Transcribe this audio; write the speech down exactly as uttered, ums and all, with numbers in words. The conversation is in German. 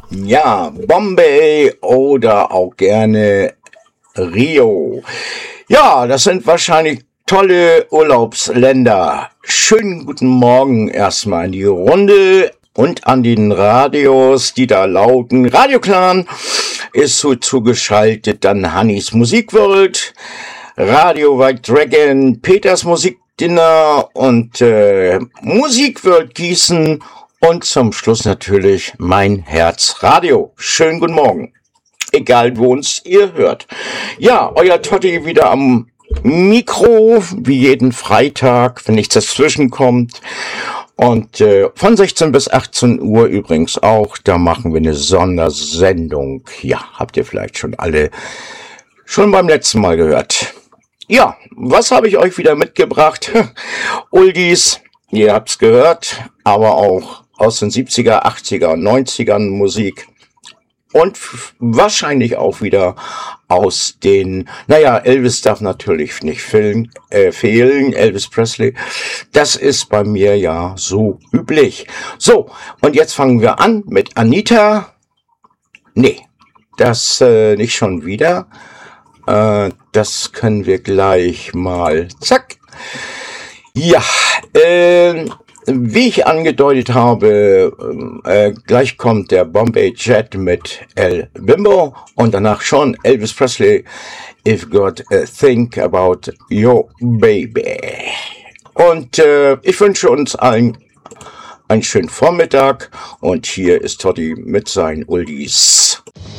Ja, Bombay oder auch gerne Rio. Ja, das sind wahrscheinlich tolle Urlaubsländer. Schönen guten Morgen erstmal in die Runde und an den Radios, die da lauten. Radio Clan ist so zugeschaltet, dann Hannis Musikworld, Radio White Dragon, Peters Musikdinner und äh, Musikworld Gießen und zum Schluss natürlich mein Herzradio. Schönen guten Morgen, egal wo uns ihr hört. Ja, euer Totti wieder am Mikro, wie jeden Freitag, wenn nichts dazwischen kommt. Und äh, von sechzehn bis achtzehn Uhr übrigens auch, da machen wir eine Sondersendung. Ja, habt ihr vielleicht schon alle schon beim letzten Mal gehört. Ja, was habe ich euch wieder mitgebracht? Oldies, ihr habt's gehört, aber auch aus den siebziger, achtziger und neunzigern Musik. Und wahrscheinlich auch wieder aus den, naja, Elvis darf natürlich nicht fehlen, äh, fehlen, Elvis Presley. Das ist bei mir ja so üblich. So, und jetzt fangen wir an mit Anita. Nee, das äh, nicht schon wieder. Äh, das können wir gleich mal, zack. Ja, äh, wie ich angedeutet habe, äh, gleich kommt der Bombay Jet mit El Bimbo und danach schon Elvis Presley, If God uh, Think About Your Baby. Und äh, ich wünsche uns allen einen schönen Vormittag und hier ist Totti mit seinen Oldies.